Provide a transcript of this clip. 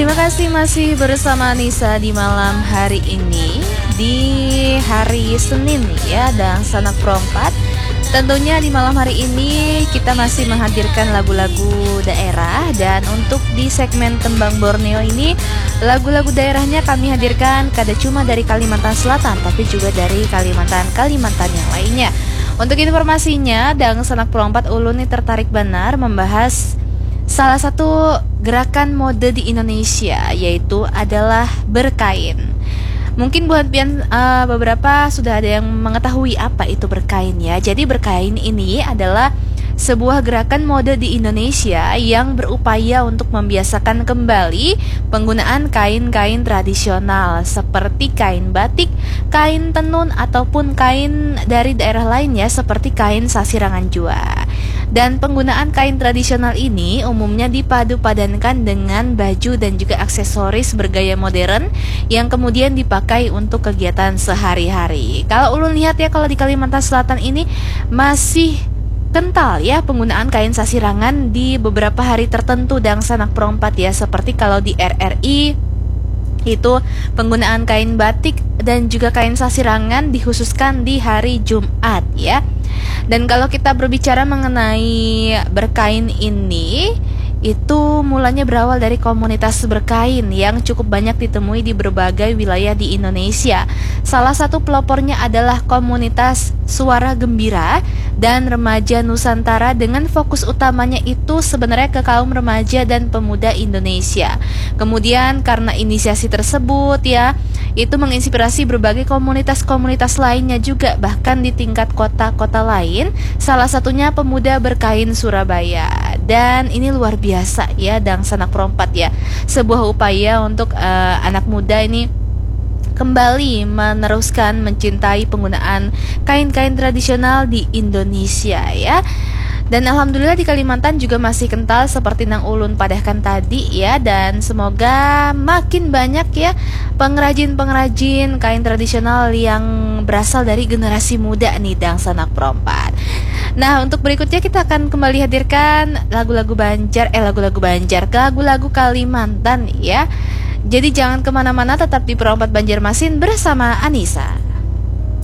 Terima kasih masih bersama Nisa di malam hari ini, di hari Senin ya, dan Sanak Perompat. Tentunya di malam hari ini kita masih menghadirkan lagu-lagu daerah, dan untuk di segmen Tembang Borneo ini lagu-lagu daerahnya kami hadirkan kada cuma dari Kalimantan Selatan tapi juga dari Kalimantan yang lainnya. Untuk informasinya, dan Sanak Perompat ulun nih tertarik benar membahas salah satu gerakan mode di Indonesia, yaitu adalah berkain. Mungkin buat beberapa sudah ada yang mengetahui apa itu berkain ya. Jadi berkain ini adalah sebuah gerakan mode di Indonesia yang berupaya untuk membiasakan kembali penggunaan kain-kain tradisional seperti kain batik, kain tenun, ataupun kain dari daerah lainnya seperti kain sasirangan jua. Dan penggunaan kain tradisional ini umumnya dipadu-padankan dengan baju dan juga aksesoris bergaya modern yang kemudian dipakai untuk kegiatan sehari-hari. Kalau ulun lihat ya, kalau di Kalimantan Selatan ini masih kental ya penggunaan kain sasirangan di beberapa hari tertentu dan Sanak Perompat ya, seperti kalau di RRI itu penggunaan kain batik dan juga kain sasirangan dikhususkan di hari Jumat ya. Dan kalau kita berbicara mengenai berkain ini, itu mulanya berawal dari komunitas berkain yang cukup banyak ditemui di berbagai wilayah di Indonesia. Salah satu pelopornya adalah komunitas Suara Gembira dan Remaja Nusantara, dengan fokus utamanya itu sebenarnya ke kaum remaja dan pemuda Indonesia. Kemudian karena inisiasi tersebut ya, itu menginspirasi berbagai komunitas-komunitas lainnya juga, bahkan di tingkat kota-kota lain, salah satunya Pemuda Berkain Surabaya. Dan ini luar biasa ya, dan Sanak Perompat ya, sebuah upaya untuk anak muda ini kembali meneruskan mencintai penggunaan kain-kain tradisional di Indonesia ya. Dan alhamdulillah di Kalimantan juga masih kental seperti Nang Ulun padahkan tadi ya. Dan semoga makin banyak ya pengrajin-pengrajin kain tradisional yang berasal dari generasi muda nih dan Sanak Perompat. Nah, untuk berikutnya kita akan kembali hadirkan lagu-lagu Kalimantan ya. Jadi jangan kemana-mana, tetap di Perompat Banjarmasin bersama Anissa.